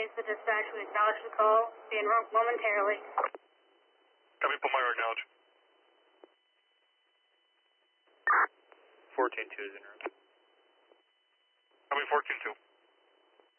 base, the dispatch, we acknowledge the call. Be en route momentarily. Copy, Palmyra, acknowledge. 14-2 is en route. Copy, 14-2.